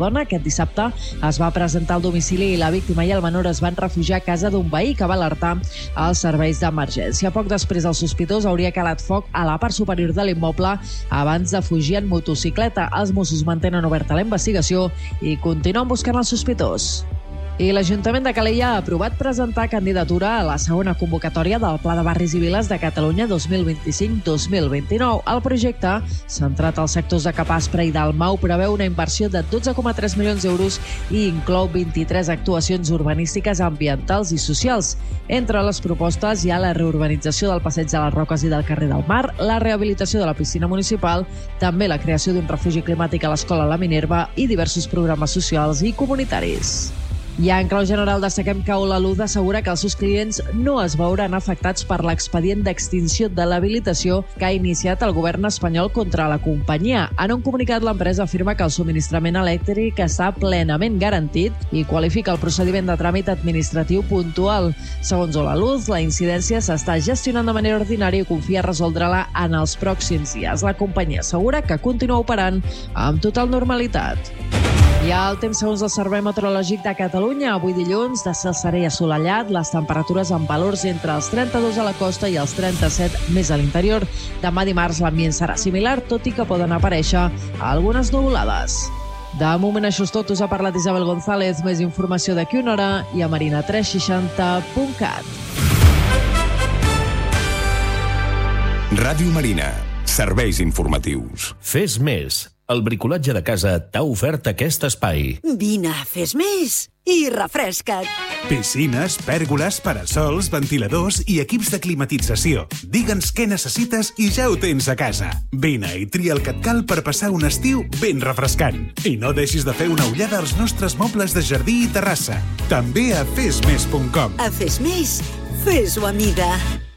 dona. Aquest dissabte es va presentar al domicili i la víctima i el menor es van refugiar a casa d'un veí que va alertar els serveis d'emergència. Poc després, el sospitós hauria calat foc a la part superior de l'immoble abans de fugir en motocicleta. Els Mossos mantenen oberta la investigació i continuen buscant el sospitós. I l'Ajuntament de Calella ha aprovat presentar candidatura a la segona convocatòria del Pla de Barris i Viles de Catalunya 2025-2029. El projecte, centrat als sectors de Capaspre i Dalmau, preveu una inversió de 12,3 milions d'euros i inclou 23 actuacions urbanístiques, ambientals i socials. Entre les propostes hi ha la reurbanització del Passeig de les Roques i del carrer del Mar, la rehabilitació de la piscina municipal, també la creació d'un refugi climàtic a l'Escola La Minerva i diversos programes socials i comunitaris. I en clau general destaquem que Holaluz assegura que els seus clients no es veuran afectats per l'expedient d'extinció de l'habilitació que ha iniciat el govern espanyol contra la companyia. En un comunicat, l'empresa afirma que el subministrament elèctric està plenament garantit i qualifica el procediment de tràmit administratiu puntual. Segons Holaluz, la incidència s'està gestionant de manera ordinària i confia resoldre-la en els pròxims dies. La companyia assegura que continua operant amb total normalitat. I el temps segons el Servei Meteorològic de Catalunya. Avui dilluns, de cel serè i assolellat, les temperatures amb valors entre els 32 a la costa i els 37 més a l'interior. Demà dimarts l'ambient serà similar, tot i que poden aparèixer algunes nuvolades. De moment això és tot. Us ha parlat Isabel González. Més informació d'aquí una hora i a marina360.cat. Ràdio Marina. Serveis informatius. Fes més. El bricolatge de casa t'ha ofert aquest espai. Vine, fes més i refresca't. Piscines, pèrgoles, parasols, ventiladors i equips de climatització. Digue'ns què necessites i ja ho tens a casa. Vine i tria el que et cal per passar un estiu ben refrescant. I no deixis de fer una ullada als nostres mobles de jardí i terrassa. També a fesmes.com. A Fes Més, fes-ho a mida.